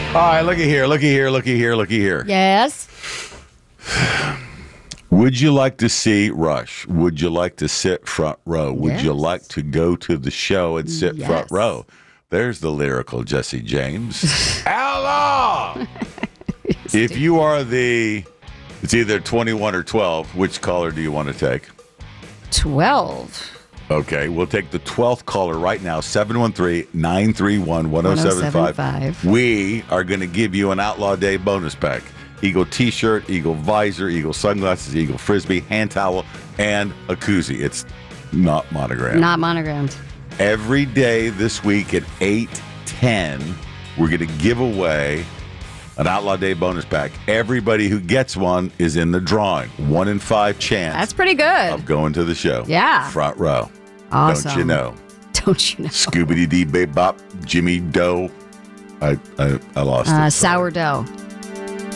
All right, looky here. Yes. Would you like to see Rush? Would you like to sit front row? Would you Yes. like to go to the show and sit front Yes. row? There's the lyrical Jesse James. Outlaw! If you are it's either 21 or 12, which caller do you want to take? 12. Okay, we'll take the 12th caller right now, 713-931-1075. We are going to give you an Outlaw Day bonus pack. Eagle t-shirt, Eagle visor, Eagle sunglasses, Eagle frisbee, hand towel, and a koozie. It's not monogrammed. Not monogrammed. Every day this week at 8:10, we're going to give away an Outlaw Day bonus pack. Everybody who gets one is in the drawing. 1 in 5 chance. That's pretty good. Of going to the show. Yeah. Front row. Awesome. Don't you know? Don't you know? Scooby-Dee Bebop, Jimmy Doe. I lost it. Sourdough.